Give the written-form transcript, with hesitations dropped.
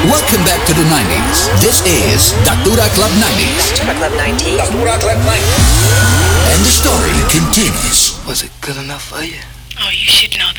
Welcome back to the 90s. This is Datura Club 90s. Datura Club 90s. Datura Club 90s. And the story continues. Was it good enough for you? Oh, you should know